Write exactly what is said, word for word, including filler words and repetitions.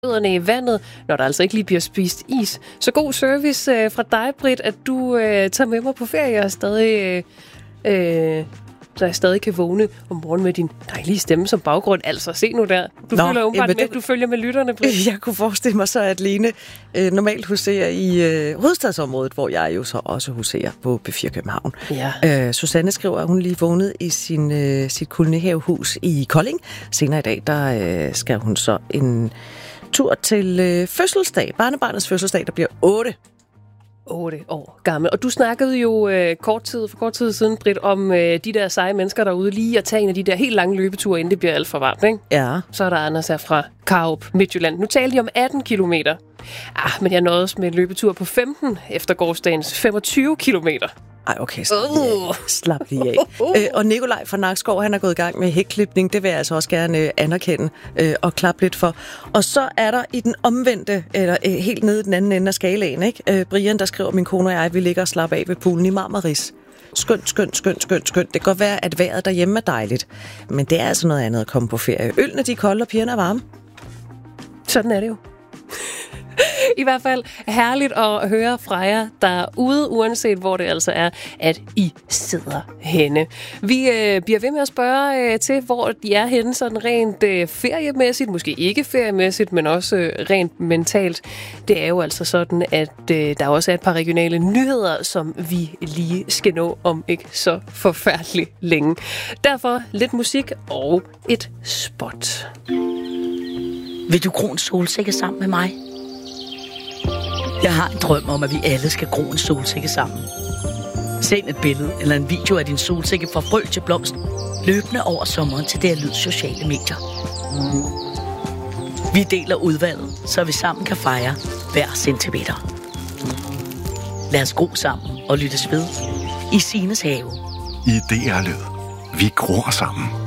fødderne i vandet, når der altså ikke lige bliver spist is. Så god service øh, fra dig, Britt, at du øh, tager med mig på ferie og stadig... Øh, øh, så jeg stadig kan vågne om morgenen med din dejlige stemme som baggrund. Altså, se nu der. Du Nå, følger åbenbart med, det... du følger med lytterne, Britt. Jeg kunne forestille mig så, at Lene øh, normalt huserer i øh, hovedstadsområdet, hvor jeg jo så også huserer på B fire København. Ja. Øh, Susanne skriver, at hun lige vågnede i sin, øh, sit kolonihavehus i Kolding. Senere i dag, der øh, skal hun så en tur til øh, fødselsdag. Barnebarnets fødselsdag, der bliver otte. otte år gammel. Og du snakkede jo øh, kort tid, for kort tid siden, Britt, om øh, de der seje mennesker derude, lige at tage en af de der helt lange løbeture, inden det bliver alt for varmt, ikke? Ja. Så er der Anders her fra Karup, Midtjylland. Nu talte de om atten kilometer. Ah, men jeg nåede med en løbetur på femten efter gårsdagens femogtyve kilometer. Ej, okay, slap lige af. Slap lige af. øh, og Nikolaj fra Nakskov, han er gået i gang med hækklipning. Det vil jeg altså også gerne øh, anerkende øh, og klappe lidt for. Og så er der i den omvendte, eller øh, helt nede i den anden ende af skalaen, ikke? Øh, Brian, der skriver, min kone og jeg, vi ligger og slapper af ved poolen i Marmaris. Skønt, skønt, skønt, skønt, skønt. Det kan godt være, at vejret derhjemme er dejligt. Men det er altså noget andet at komme på ferie. Ølene, de er kolde, og pigerne er varme. Sådan er det jo. I hvert fald herligt at høre fra jer derude, uanset hvor det altså er, at I sidder henne. Vi øh, bliver ved med at spørge øh, til, hvor de er henne, sådan rent øh, feriemæssigt, måske ikke feriemæssigt, men også øh, rent mentalt. Det er jo altså sådan, at øh, der også er et par regionale nyheder, som vi lige skal nå om ikke så forfærdeligt længe. Derfor lidt musik og et spot. Vil du gro en solsikke sammen med mig? Jeg har en drøm om, at vi alle skal gro en solsikke sammen. Send et billede eller en video af din solsikke fra frø til blomst, løbende over sommeren til det lyd sociale medier. Vi deler udvalget, så vi sammen kan fejre hver centimeter. Lad os gro sammen og lyttes ved i Sines have. I D R Lyd. Vi gror sammen.